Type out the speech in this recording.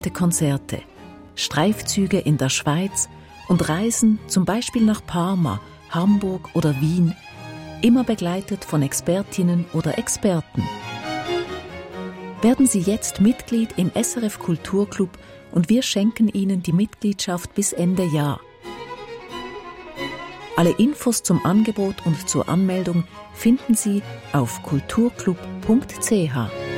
Konzerte, Streifzüge in der Schweiz und Reisen zum Beispiel nach Parma, Hamburg oder Wien, immer begleitet von Expertinnen oder Experten. Werden Sie jetzt Mitglied im SRF Kulturclub und wir schenken Ihnen die Mitgliedschaft bis Ende Jahr. Alle Infos zum Angebot und zur Anmeldung finden Sie auf kulturclub.ch.